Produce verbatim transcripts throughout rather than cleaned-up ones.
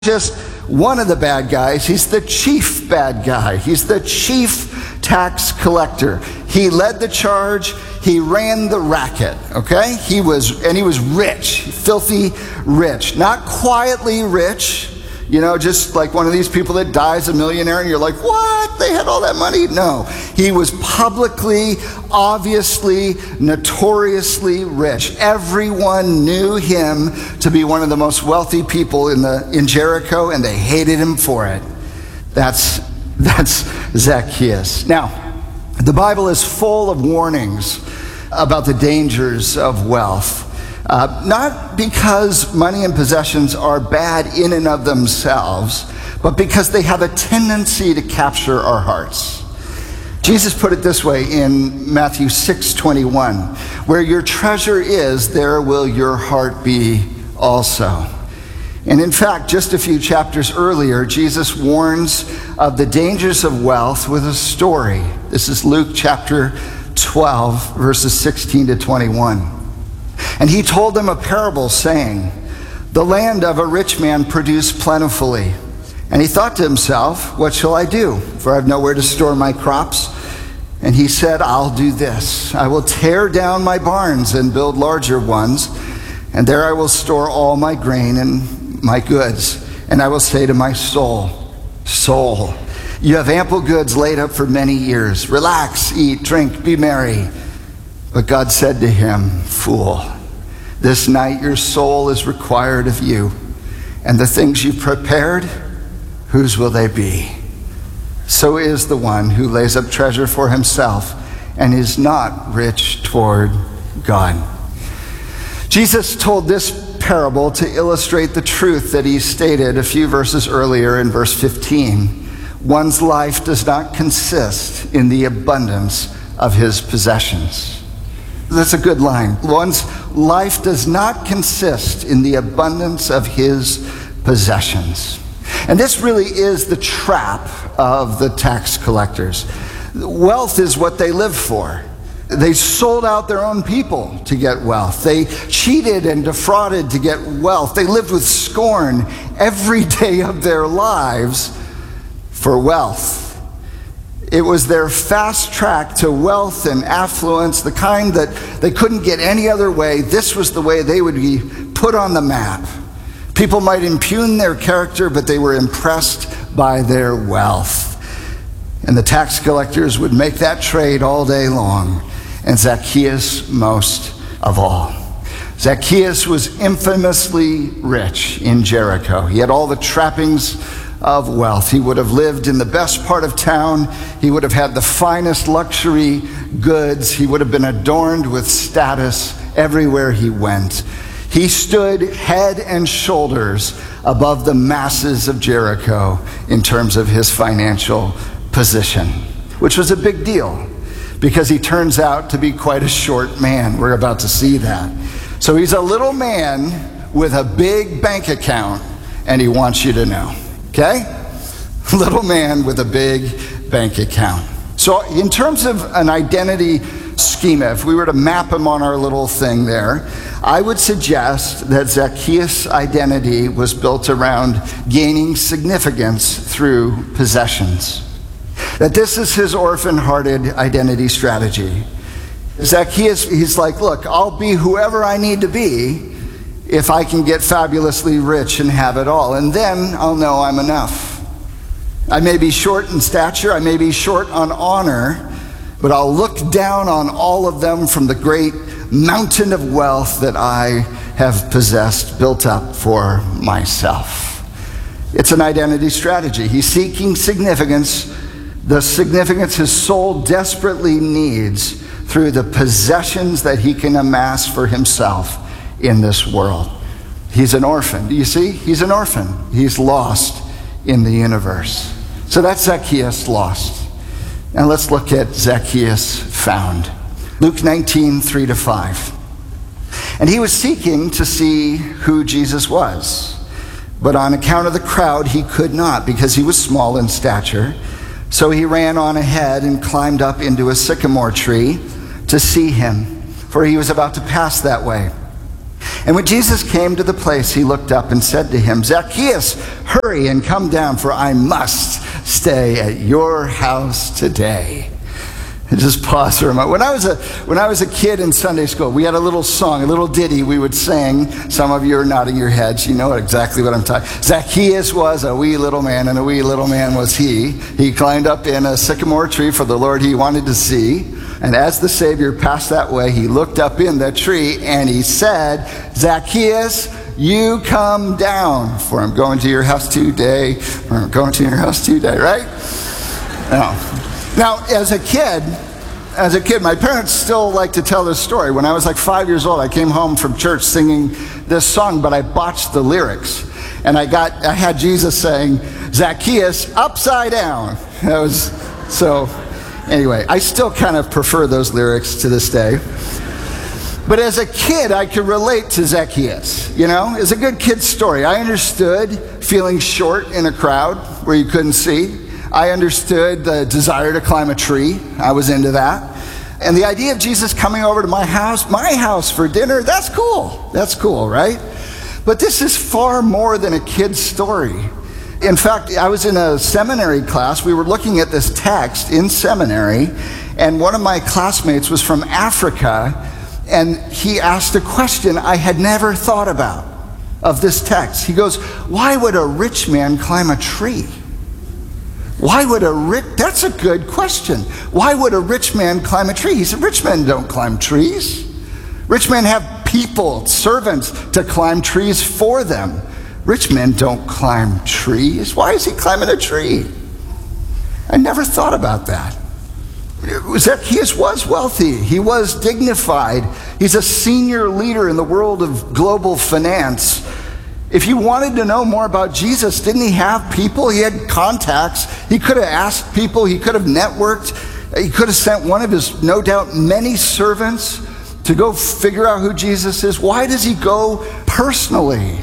just one of the bad guys. He's the chief bad guy. He's the chief tax collector. He led the charge. He ran the racket, okay? He was, and he was rich, filthy rich. Not quietly rich, you know, just like one of these people that dies a millionaire and you're like, what? They had all that money? No. He was publicly, obviously, notoriously rich. Everyone knew him to be one of the most wealthy people in the in Jericho, and they hated him for it. That's, that's Zacchaeus. Now, the Bible is full of warnings about the dangers of wealth. Uh, not because money and possessions are bad in and of themselves, but because they have a tendency to capture our hearts. Jesus put it this way in Matthew six twenty-one, where your treasure is, there will your heart be also. And in fact, just a few chapters earlier, Jesus warns of the dangers of wealth with a story. This is Luke chapter twelve, verses sixteen to twenty-one. And he told them a parable, saying, the land of a rich man produced plentifully. And he thought to himself, what shall I do? For I have nowhere to store my crops. And he said, I'll do this. I will tear down my barns and build larger ones. And there I will store all my grain and my goods. And I will say to my soul, soul, you have ample goods laid up for many years. Relax, eat, drink, be merry. But God said to him, fool, this night your soul is required of you, and the things you prepared, whose will they be? So is the one who lays up treasure for himself and is not rich toward God. Jesus told this parable to illustrate the truth that he stated a few verses earlier in verse fifteen. One's life does not consist in the abundance of his possessions. That's a good line. One's life does not consist in the abundance of his possessions. And this really is the trap of the tax collectors. Wealth is what they live for. They sold out their own people to get wealth. They cheated and defrauded to get wealth. They lived with scorn every day of their lives for wealth. It was their fast track to wealth and affluence, the kind that they couldn't get any other way. This was the way they would be put on the map. People might impugn their character, but they were impressed by their wealth. And the tax collectors would make that trade all day long, and Zacchaeus most of all. Zacchaeus was infamously rich in Jericho. He had all the trappings of wealth. He would have lived in the best part of town. He would have had the finest luxury goods. He would have been adorned with status everywhere he went. He stood head and shoulders above the masses of Jericho in terms of his financial position, which was a big deal because he turns out to be quite a short man. We're about to see that. So he's a little man with a big bank account, and he wants you to know. Okay? Little man with a big bank account. So in terms of an identity schema, if we were to map him on our little thing there, I would suggest that Zacchaeus' identity was built around gaining significance through possessions. That this is his orphan-hearted identity strategy. Zacchaeus, he's like, look, I'll be whoever I need to be if I can get fabulously rich and have it all. And then I'll know I'm enough. I may be short in stature, I may be short on honor, but I'll look down on all of them from the great mountain of wealth that I have possessed, built up for myself. It's an identity strategy. He's seeking significance, the significance his soul desperately needs through the possessions that he can amass for himself in this world. He's an orphan. Do you see? He's an orphan. He's lost in the universe. So that's Zacchaeus lost. Now let's look at Zacchaeus found. Luke nineteen, three to five. And he was seeking to see who Jesus was, but on account of the crowd he could not, because he was small in stature. So he ran on ahead and climbed up into a sycamore tree to see him, for he was about to pass that way. And when Jesus came to the place, he looked up and said to him, Zacchaeus, hurry and come down, for I must stay at your house today. And just pause for a moment. When I was a when I was a kid in Sunday school, we had a little song, a little ditty we would sing. Some of you are nodding your heads. You know exactly what I'm talking. Zacchaeus was a wee little man, and a wee little man was he. He climbed up in a sycamore tree for the Lord he wanted to see. And as the Savior passed that way, he looked up in that tree and he said, Zacchaeus, you come down, for I'm going to your house today. For I'm going to your house today, right? Now, now as a kid, as a kid, my parents still like to tell this story. When I was like five years old, I came home from church singing this song, but I botched the lyrics. And I got, I had Jesus saying, Zacchaeus, upside down. That was, so anyway, I still kind of prefer those lyrics to this day. But as a kid, I could relate to Zacchaeus, you know? It's a good kid story. I understood feeling short in a crowd where you couldn't see. I understood the desire to climb a tree. I was into that. And the idea of Jesus coming over to my house, my house for dinner, that's cool. That's cool, right? But this is far more than a kid's story. In fact, I was in a seminary class. We were looking at this text in seminary, and one of my classmates was from Africa, and he asked a question I had never thought about of this text. He goes, why would a rich man climb a tree? Why would a rich, that's a good question. Why would a rich man climb a tree? He said, rich men don't climb trees. Rich men have people, servants, to climb trees for them. Rich men don't climb trees. Why is he climbing a tree? I never thought about that. Zacchaeus was wealthy. He was dignified. He's a senior leader in the world of global finance. If you wanted to know more about Jesus, didn't he have people? He had contacts. He could have asked people. He could have networked. He could have sent one of his, no doubt, many servants to go figure out who Jesus is. Why does he go personally?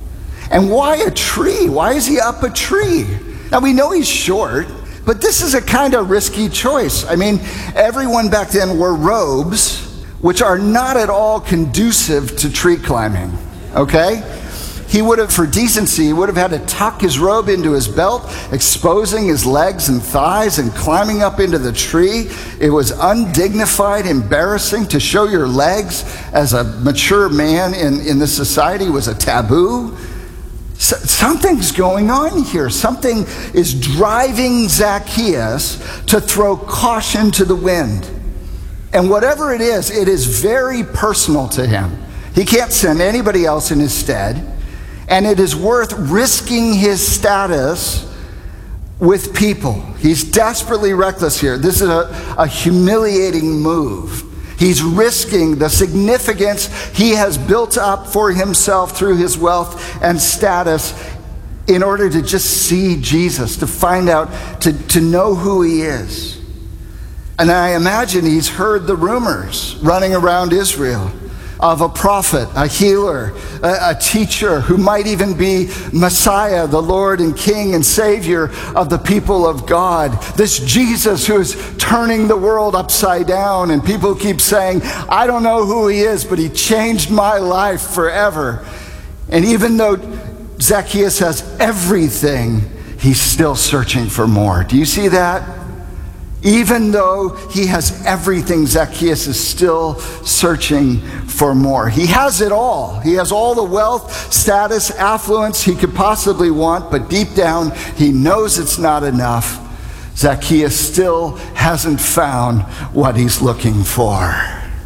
And why a tree? Why is he up a tree? Now, we know he's short, but this is a kind of risky choice. I mean, everyone back then wore robes, which are not at all conducive to tree climbing, okay? He would have, for decency, he would have had to tuck his robe into his belt, exposing his legs and thighs and climbing up into the tree. It was undignified, embarrassing. To show your legs as a mature man in, in this society was a taboo. So, something's going on here. Something is driving Zacchaeus to throw caution to the wind. And whatever it is, it is very personal to him. He can't send anybody else in his stead. And it is worth risking his status with people. He's desperately reckless here. This is a, a humiliating move. He's risking the significance he has built up for himself through his wealth and status in order to just see Jesus, to find out, to, to know who he is. And I imagine he's heard the rumors running around Israel of a prophet, a healer, a, a teacher who might even be Messiah, the Lord and King and Savior of the people of God. This Jesus who is turning the world upside down, and people keep saying, I don't know who he is, but he changed my life forever. And even though Zacchaeus has everything, he's still searching for more. Do you see that? Even though he has everything, Zacchaeus is still searching for more. He has it all. He has all the wealth, status, affluence he could possibly want, but deep down, he knows it's not enough. Zacchaeus still hasn't found what he's looking for.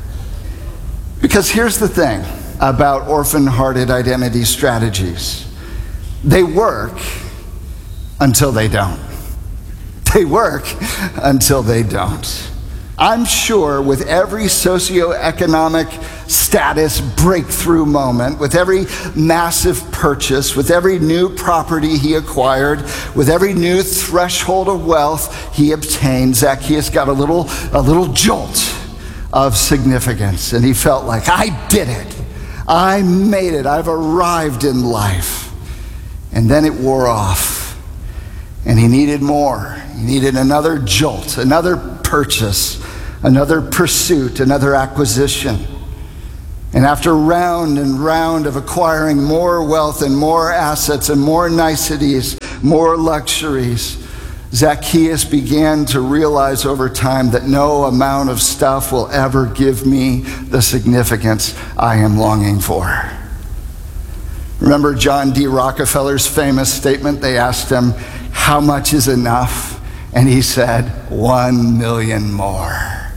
Because here's the thing about orphan-hearted identity strategies. They work until they don't. They work until they don't. I'm sure with every socioeconomic status breakthrough moment, with every massive purchase, with every new property he acquired, with every new threshold of wealth he obtained, Zacchaeus got a little, a little jolt of significance, and he felt like, I did it. I made it. I've arrived in life. And then it wore off. And he needed more. He needed another jolt, another purchase, another pursuit, another acquisition. And after round and round of acquiring more wealth and more assets and more niceties, more luxuries, Zacchaeus began to realize over time that no amount of stuff will ever give me the significance I am longing for. Remember John D. Rockefeller's famous statement? They asked him, "How much is enough?" And he said, "One million more."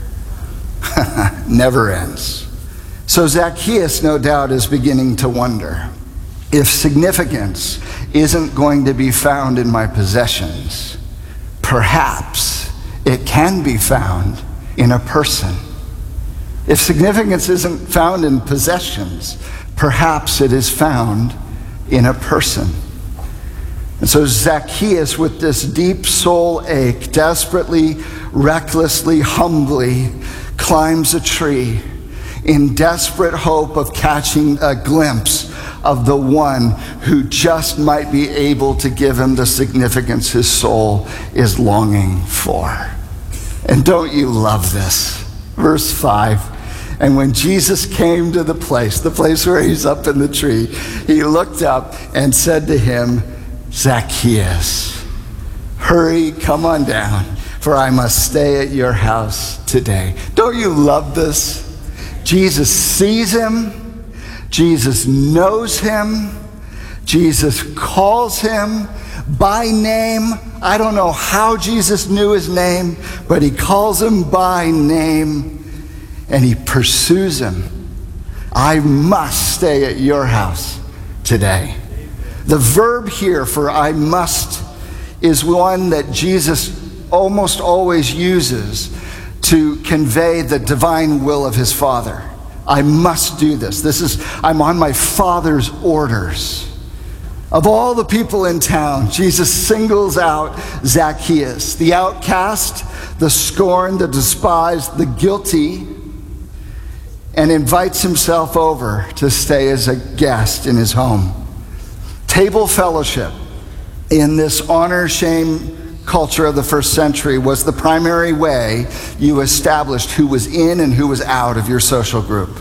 Never ends. So Zacchaeus, no doubt, is beginning to wonder, if significance isn't going to be found in my possessions, perhaps it can be found in a person. If significance isn't found in possessions, perhaps it is found in a person. And so Zacchaeus, with this deep soul ache, desperately, recklessly, humbly, climbs a tree in desperate hope of catching a glimpse of the one who just might be able to give him the significance his soul is longing for. And don't you love this? Verse five. And when Jesus came to the place, the place where he's up in the tree, he looked up and said to him, "Zacchaeus, hurry, come on down, for I must stay at your house today." Don't you love this? Jesus sees him. Jesus knows him. Jesus calls him by name. I don't know how Jesus knew his name, but he calls him by name. And he pursues him. "I must stay at your house today." The verb here for "I must" is one that Jesus almost always uses to convey the divine will of his Father. I must do this. This is, I'm on my Father's orders. Of all the people in town, Jesus singles out Zacchaeus, the outcast, the scorned, the despised, the guilty, and invites himself over to stay as a guest in his home. Table fellowship in this honor-shame culture of the first century was the primary way you established who was in and who was out of your social group.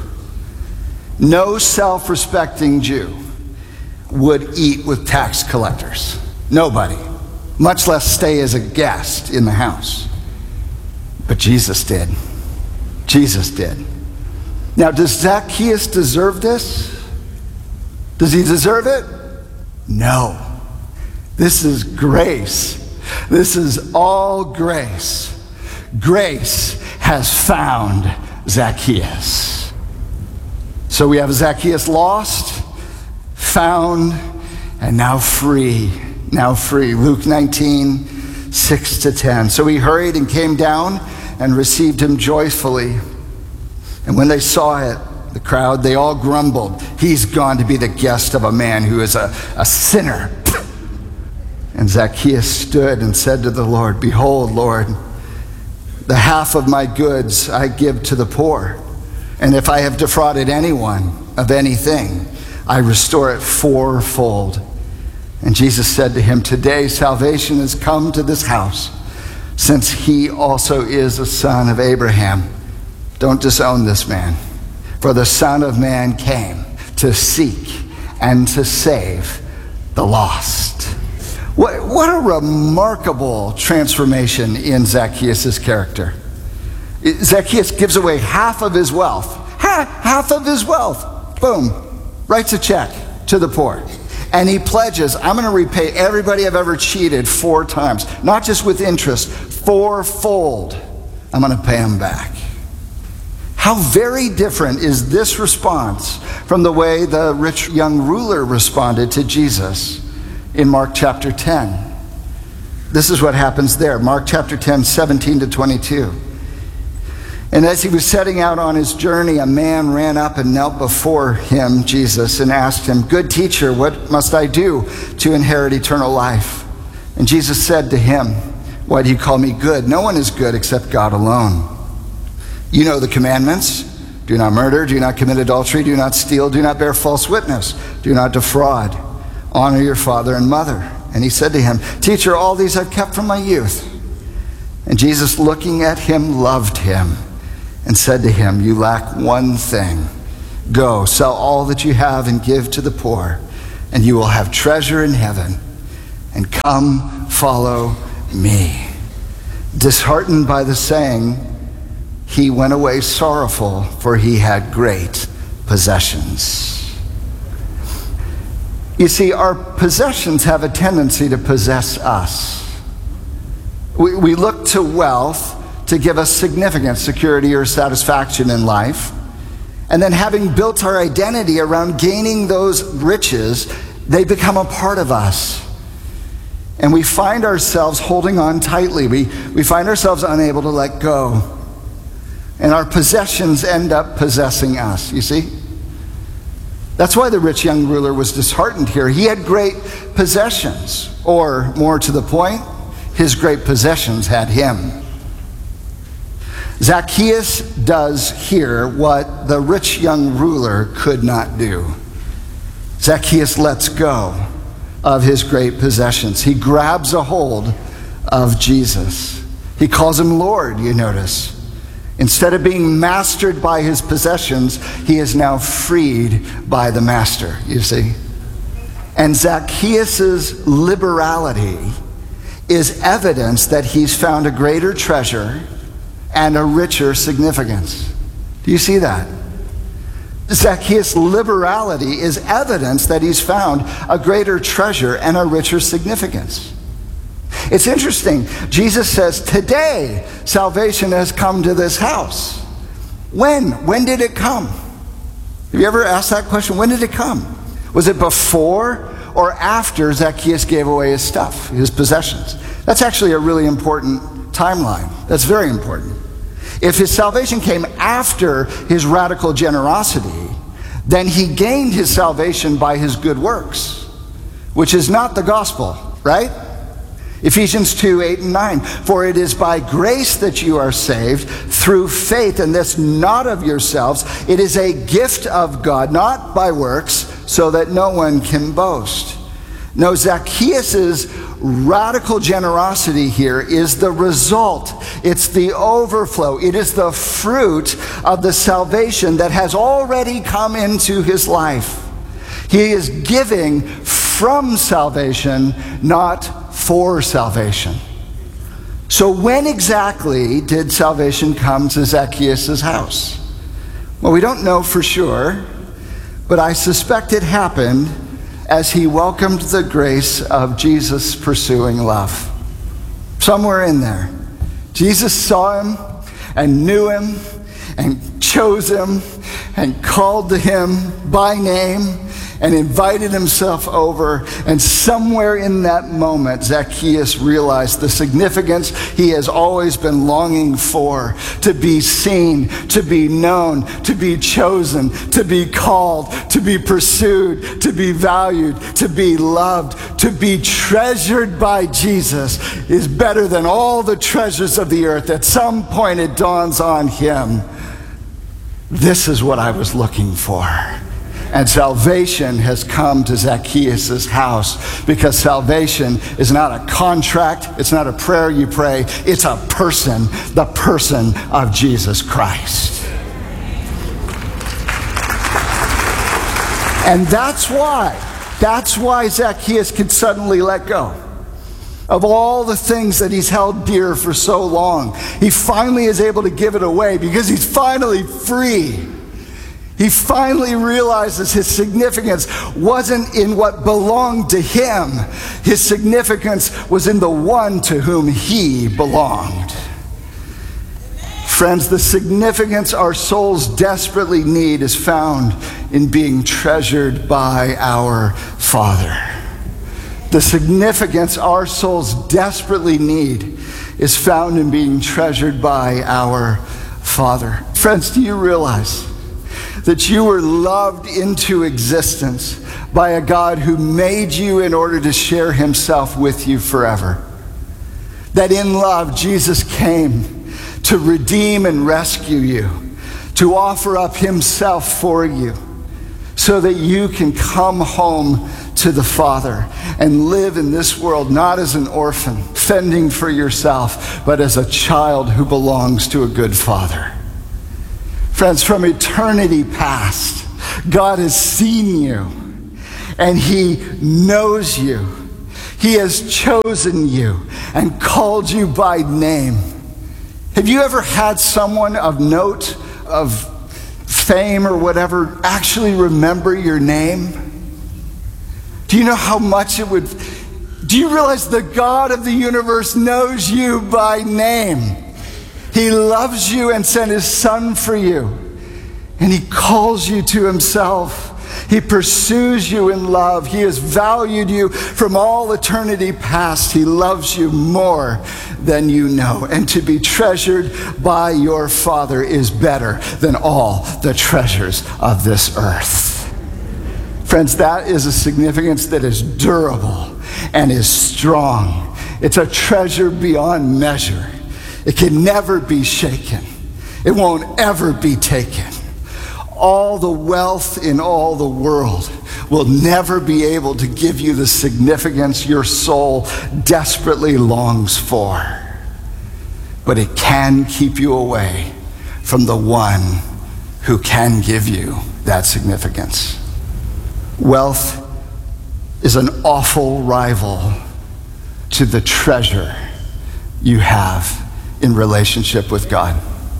No self-respecting Jew would eat with tax collectors. Nobody. Much less stay as a guest in the house. But Jesus did. Jesus did. Now, does Zacchaeus deserve this? Does he deserve it? No. This is grace. This is all grace. Grace has found Zacchaeus. So we have Zacchaeus lost, found, and now free. Now free. Luke nineteen, six to ten. So he hurried and came down and received him joyfully. And when they saw it, the crowd, they all grumbled, "He's gone to be the guest of a man who is a, a sinner." And Zacchaeus stood and said to the Lord, "Behold, Lord, the half of my goods I give to the poor. And if I have defrauded anyone of anything, I restore it fourfold." And Jesus said to him, "Today salvation has come to this house, since he also is a son of Abraham. Don't disown this man. For the Son of Man came to seek and to save the lost." What, what a remarkable transformation in Zacchaeus' character. Zacchaeus gives away half of his wealth. Ha, half of his wealth. Boom. Writes a check to the poor. And he pledges, "I'm going to repay everybody I've ever cheated four times. Not just with interest, fourfold. I'm going to pay them back." How very different is this response from the way the rich young ruler responded to Jesus in Mark chapter ten. This is what happens there. Mark chapter ten, seventeen to twenty-two. "And as he was setting out on his journey, a man ran up and knelt before him, Jesus, and asked him, 'Good teacher, what must I do to inherit eternal life?' And Jesus said to him, 'Why do you call me good? No one is good except God alone. You know the commandments. Do not murder, do not commit adultery, do not steal, do not bear false witness, do not defraud. Honor your father and mother.' And he said to him, 'Teacher, all these I've kept from my youth.' And Jesus, looking at him, loved him and said to him, 'You lack one thing. Go, sell all that you have and give to the poor, and you will have treasure in heaven. And come, follow me." Disheartened by the saying, he went away sorrowful, for he had great possessions. You see, our possessions have a tendency to possess us. We, we look to wealth to give us significance, security, or satisfaction in life. And then, having built our identity around gaining those riches, they become a part of us. And we find ourselves holding on tightly. We, we find ourselves unable to let go. And our possessions end up possessing us, you see? That's why the rich young ruler was disheartened here. He had great possessions, or more to the point, his great possessions had him. Zacchaeus does here what the rich young ruler could not do. Zacchaeus lets go of his great possessions. He grabs a hold of Jesus. He calls him Lord, you notice. Instead of being mastered by his possessions, he is now freed by the master, you see. And Zacchaeus' liberality is evidence that he's found a greater treasure and a richer significance. Do you see that? Zacchaeus' liberality is evidence that he's found a greater treasure and a richer significance. It's interesting. Jesus says, today salvation has come to this house. When? When did it come? Have you ever asked that question? When did it come? Was it before or after Zacchaeus gave away his stuff, his possessions? That's actually a really important timeline. That's very important. If his salvation came after his radical generosity, then he gained his salvation by his good works, which is not the gospel, right? Ephesians two, eight and nine. For it is by grace that you are saved through faith, and this not of yourselves. It is a gift of God, not by works, so that no one can boast. No, Zacchaeus' radical generosity here is the result. It's the overflow. It is the fruit of the salvation that has already come into his life. He is giving from salvation, not for salvation. So when exactly did salvation come to Zacchaeus' house? Well, we don't know for sure, but I suspect it happened as he welcomed the grace of Jesus' pursuing love. Somewhere in there, Jesus saw him and knew him and chose him and called to him by name and invited himself over. And somewhere in that moment, Zacchaeus realized the significance he has always been longing for: to be seen, to be known, to be chosen, to be called, to be pursued, to be valued, to be loved, to be treasured by Jesus is better than all the treasures of the earth. At some point it dawns on him, this is what I was looking for. And salvation has come to Zacchaeus' house, because salvation is not a contract, it's not a prayer you pray, it's a person, the person of Jesus Christ. And that's why, that's why Zacchaeus could suddenly let go of all the things that he's held dear for so long. He finally is able to give it away because he's finally free. He finally realizes his significance wasn't in what belonged to him. His significance was in the one to whom he belonged. Friends, the significance our souls desperately need is found in being treasured by our Father. The significance our souls desperately need is found in being treasured by our Father. Friends, do you realize that you were loved into existence by a God who made you in order to share himself with you forever? That in love, Jesus came to redeem and rescue you, to offer up himself for you, so that you can come home to the Father and live in this world not as an orphan, fending for yourself, but as a child who belongs to a good Father. Friends, from eternity past, God has seen you, and he knows you. He has chosen you and called you by name. Have you ever had someone of note, of fame or whatever, actually remember your name? Do you know how much it would... Do you realize the God of the universe knows you by name? He loves you and sent his son for you. And he calls you to himself. He pursues you in love. He has valued you from all eternity past. He loves you more than you know. And to be treasured by your Father is better than all the treasures of this earth. Friends, that is a significance that is durable and is strong. It's a treasure beyond measure. It can never be shaken. It won't ever be taken. All the wealth in all the world will never be able to give you the significance your soul desperately longs for. But it can keep you away from the one who can give you that significance. Wealth is an awful rival to the treasure you have in relationship with God.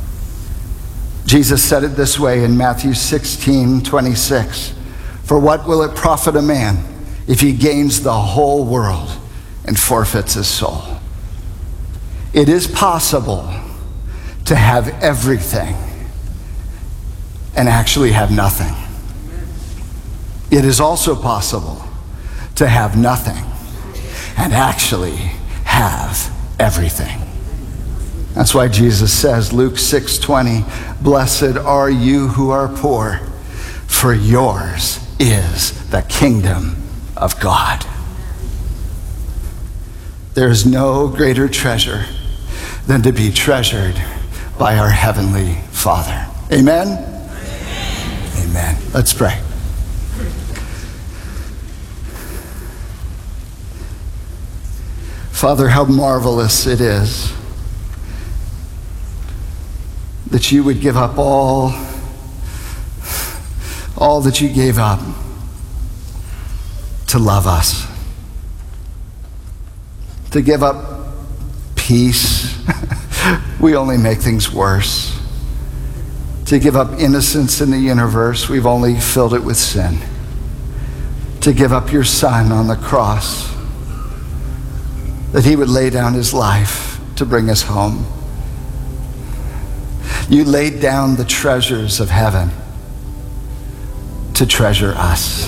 Jesus said it this way in Matthew sixteen twenty-six. For what will it profit a man if he gains the whole world and forfeits his soul? It is possible to have everything and actually have nothing. It is also possible to have nothing and actually have everything. That's why Jesus says, Luke six twenty, blessed are you who are poor, for yours is the kingdom of God. There is no greater treasure than to be treasured by our Heavenly Father. Amen? Amen. Amen. Let's pray. Father, how marvelous it is that you would give up all, all that you gave up to love us, to give up peace. We only make things worse. To give up innocence in the universe, we've only filled it with sin. To give up your Son on the cross, that he would lay down his life to bring us home. You laid down the treasures of heaven to treasure us.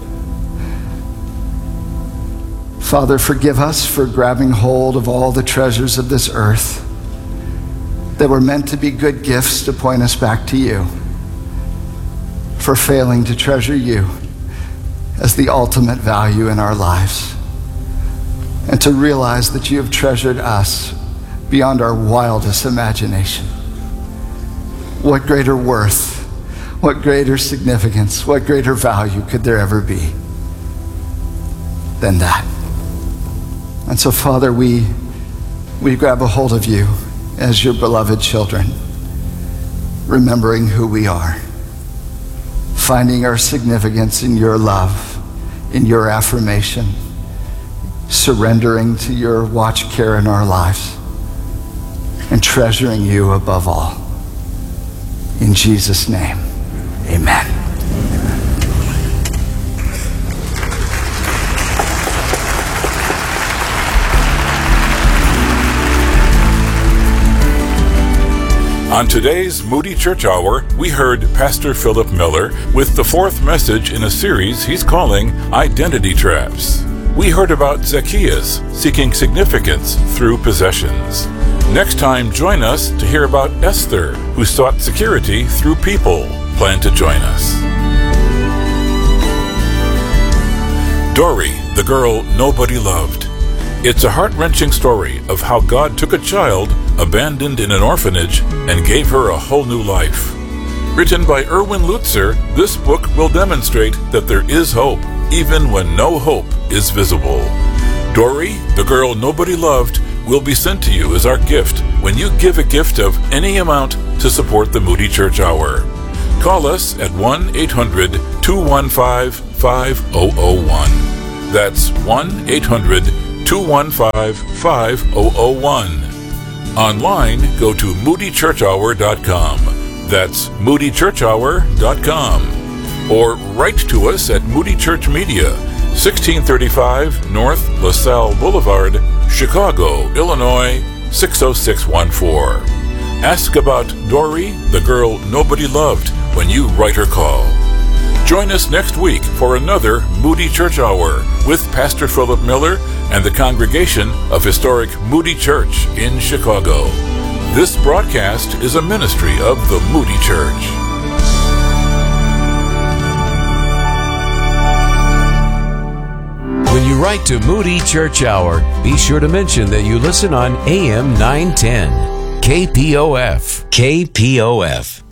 Father, forgive us for grabbing hold of all the treasures of this earth that were meant to be good gifts to point us back to you, for failing to treasure you as the ultimate value in our lives, and to realize that you have treasured us beyond our wildest imagination. What greater worth, what greater significance, what greater value could there ever be than that? And so, Father, we, we grab a hold of you as your beloved children, remembering who we are, finding our significance in your love, in your affirmation, surrendering to your watch care in our lives, and treasuring you above all. In Jesus' name, amen. On today's Moody Church Hour, we heard Pastor Philip Miller with the fourth message in a series he's calling Identity Traps. We heard about Zacchaeus seeking significance through possessions. Next time, join us to hear about Esther, who sought security through people. Plan to join us. Dory, the girl nobody loved. It's a heart-wrenching story of how God took a child abandoned in an orphanage and gave her a whole new life. Written by Erwin Lutzer, this book will demonstrate that there is hope, even when no hope is visible. Dory, the girl nobody loved, will be sent to you as our gift when you give a gift of any amount to support the Moody Church Hour. Call us at one eight hundred two one five five zero zero one. That's one eight hundred two one five five zero zero one. Online, go to moody church hour dot com. That's moody church hour dot com. Or write to us at Moody Church Media, sixteen thirty-five North LaSalle Boulevard, Chicago, Illinois, six oh six one four. Ask about Dory, the girl nobody loved, when you write or call. Join us next week for another Moody Church Hour with Pastor Philip Miller and the congregation of historic Moody Church in Chicago. This broadcast is a ministry of the Moody Church. When you write to Moody Church Hour, be sure to mention that you listen on A M nine ten. K P O F. K P O F.